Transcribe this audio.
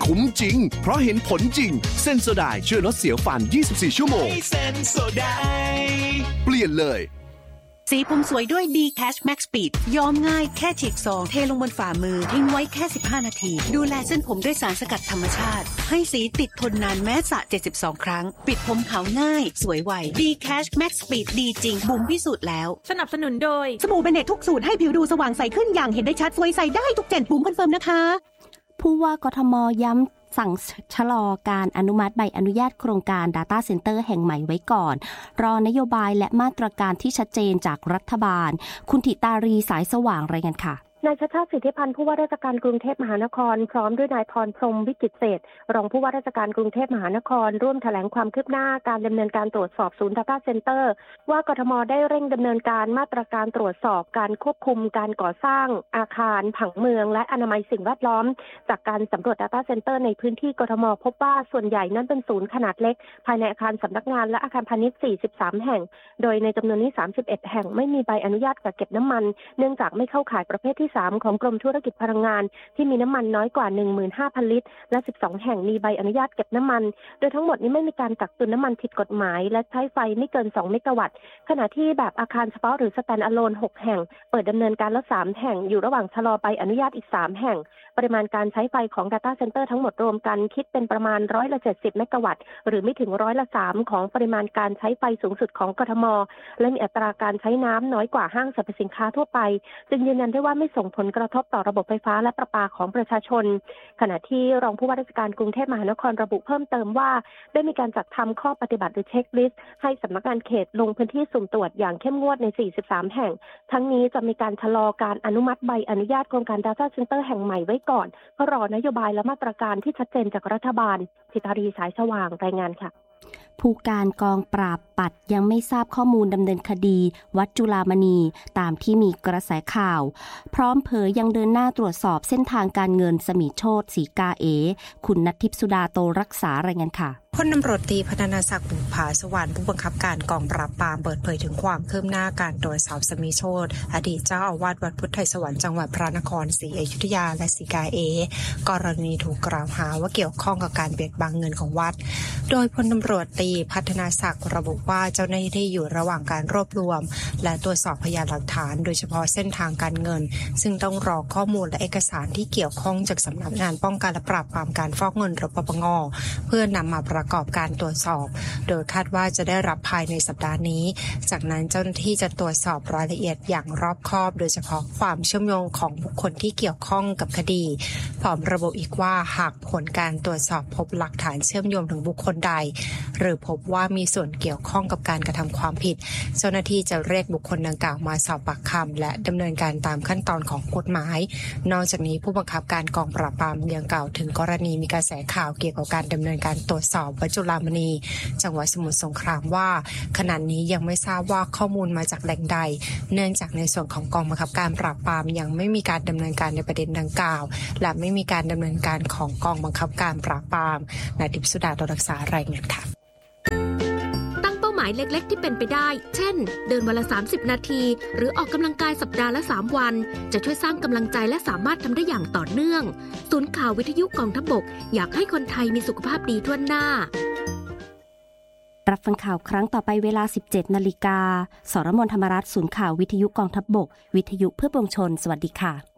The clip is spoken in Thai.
คุ้มจริงเพราะเห็นผลจริงเซนโซไดช่วยลดเสียวฟัน24ชั่วโมงเซนโซไดเปลี่ยนเลยสีผมสวยด้วย D-Cash Max Speed ย้อมง่ายแค่ฉีกซองเทลงบนฝ่ามือทิ้งไว้แค่15นาทีดูแลเส้นผมด้วยสารสกัดธรรมชาติให้สีติดทนนานแม้สระ72ครั้งปิดผมขาวง่ายสวยไว D-Cash Max Speed ดีจริงบุ๋มพิสูจน์แล้วสนับสนุนโดยสบู่เบเนตทุกสูตรให้ผิวดูสว่างใสขึ้นอย่างเห็นได้ชัดสวยใสได้ทุกเจนบุ๋มคอนเฟิร์มนะคะผู้ว่ากทมย้ำสั่งชะลอการอนุมัติใบอนุญาตโครงการ Data Center แห่งใหม่ไว้ก่อนรอนโยบายและมาตรการที่ชัดเจนจากรัฐบาลคุณธิตารีสายสว่างรายงานค่ะนายชัชชาติสิทธิพันธ์ผู้ว่าราชการกรุงเทพมหานครพร้อมด้วยนายพรพรหมวิจิตรเศรษฐ์รองผู้ว่าราชการกรุงเทพมหานครร่วมแถลงความคืบหน้าการดำเนินการตรวจสอบศูนย์ Data Center ว่ากทมได้เร่งดำเนินการมาตรการตรวจสอบการควบคุมการก่อสร้างอาคารผังเมืองและอนามัยสิ่งแวดล้อมจากการสำรวจ Data Center ในพื้นที่กทมพบว่าส่วนใหญ่นั้นเป็นศูนย์ขนาดเล็กภายในอาคารสำนักงานและอาคารพาณิชย์43แห่งโดยในจำนวนนี้31แห่งไม่มีใบอนุญาตกักเก็บน้ำมันเนื่องจากไม่เข้าข่ายประเภทที่3ของกรมธุรกิจพลังงานที่มีน้ำมันน้อยกว่า 15,000 ลิตรและ12แห่งมีใบอนุญาตเก็บน้ำมันโดยทั้งหมดนี้ไม่มีการกักตุนน้ำมันผิดกฎหมายและใช้ไฟไม่เกิน2เมกะวัตต์ขณะที่แบบอาคารเฉพาะหรือ stand alone 6แห่งเปิดดำเนินการแล้ว3แห่งอยู่ระหว่างชะลอใบอนุญาตอีก3แห่งปริมาณการใช้ไฟของ Data Center ทั้งหมดรวมกันคิดเป็นประมาณ70%เมกะวัตต์หรือไม่ถึง3%ของปริมาณการใช้ไฟสูงสุดของกทมและมีอัตราการใช้น้ำน้อยกว่าห้างสรรพสินค้าทั่วไปจึงยืนยันได้ว่าไม่ส่งผลกระทบต่อระบบไฟฟ้าและประปาของประชาชนขณะที่รองผู้ว่าราชการกรุงเทพมหานครระบุเพิ่มเติมว่าได้มีการจัดทำข้อปฏิบัติหรือเช็คลิสต์ให้สำนักงานเขตลงพื้นที่สุ่มตรวจอย่างเข้มงวดใน43แห่งทั้งนี้จะมีการชะลอการอนุมัติใบอนุญาตโครงการ Data Center แห่งใหม่ไว้ก่อนเพื่อรอนโยบายและมาตรการที่ชัดเจนจากรัฐบาลธิตารีสายสว่างรายงานค่ะผู้การกองปราบปัดยังไม่ทราบข้อมูลดำเนินคดีวัดจุฬามณีตามที่มีกระแสข่าวพร้อมเผยยังเดินหน้าตรวจสอบเส้นทางการเงินสมิโชติศรีกาเอคุณณัฐทิพย์สุดาโตรักษารายงานค่ะพลตำรวจตรีพัฒนาศักดิ์บุภาสวรรค์ผู้บังคับการกองปราบปรามเปิดเผยถึงความคืบหน้าการตรวจสอบสมิโชติอดีตเจ้าอาวาสวัดพุทธไทยสวรรค์จังหวัดพระนครศรีอยุธยาและศรีกาเอกรณีถูกกล่าวหาว่าเกี่ยวข้องกับการเบียดบังเงินของวัดโดยพลตำรวจตรีพัฒนาศักดิ์ระบุว่าเจ้าหน้าที่อยู่ระหว่างการรวบรวมและตรวจสอบพยานหลักฐานโดยเฉพาะเส้นทางการเงินซึ่งต้องรอข้อมูลและเอกสารที่เกี่ยวข้องจากสำนักงานป้องกันและปราบปรามการฟอกเงินหรือปปง.เพื่อนำมาประกอบการตรวจสอบโดยคาดว่าจะได้รับภายในสัปดาห์นี้จากนั้นเจ้าหน้าที่จะตรวจสอบรายละเอียดอย่างรอบคอบโดยเฉพาะความเชื่อมโยงของบุคคลที่เกี่ยวข้องกับคดีพร้อมระบุอีกว่าหากผลการตรวจสอบพบหลักฐานเชื่อมโยงถึงบุคคลใดหรือพบว่ามีส่วนเกี่ยวข้องกับการกระทำความผิดเจ้าหน้าที่จะเรียกบุคคลดังกล่าวมาสอบปากคำและดำเนินการตามขั้นตอนของกฎหมายนอกจากนี้ผู้บังคับการกองปราบปรามยังกล่าวถึงกรณีมีกระแสข่าวเกี่ยวกับการดำเนินการตรวจสอบวัดจุฬามณีจังหวัดสมุทรสงครามว่าขณะนี้ยังไม่ทราบว่าข้อมูลมาจากแหล่งใดเนื่องจากในส่วนของกองบังคับการปราบปรามยังไม่มีการดำเนินการในประเด็นดังกล่าวและไม่มีการดำเนินการของกองบังคับการปราบปรามณทิพย์สุดาโตรักษารายงานค่ะตั้งเป้าหมายเล็กๆที่เป็นไปได้เช่นเดินวันละ30นาทีหรือออกกำลังกายสัปดาห์ละ3วันจะช่วยสร้างกำลังใจและสามารถทำได้อย่างต่อเนื่องศูนย์ข่าววิทยุกองทัพบกอยากให้คนไทยมีสุขภาพดีทั่วหน้ารับฟังข่าวครั้งต่อไปเวลา 17 นาฬิกา สรมน ธรรมรัตน์ศูนย์ข่าววิทยุกองทัพบกวิทยุเพื่อปวงชนสวัสดีค่ะ